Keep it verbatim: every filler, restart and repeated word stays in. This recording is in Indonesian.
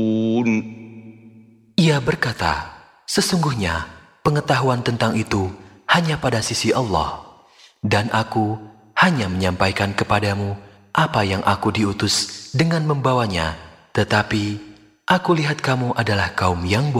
Ia berkata, sesungguhnya pengetahuan tentang itu hanya pada sisi Allah, dan aku hanya menyampaikan kepadamu apa yang aku diutus dengan membawanya, tetapi aku lihat kamu adalah kaum yang bodoh.